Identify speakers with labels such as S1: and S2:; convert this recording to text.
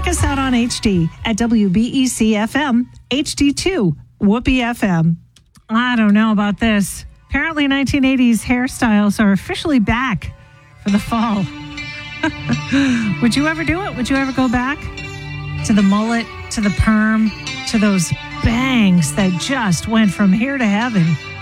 S1: check us out on HD at WBEC FM, HD2, Whoopee FM. I don't know about this. Apparently 1980s hairstyles are officially back for the fall. Would you ever do it? Would you ever go back to the mullet, to the perm, to those bangs that just went from here to heaven?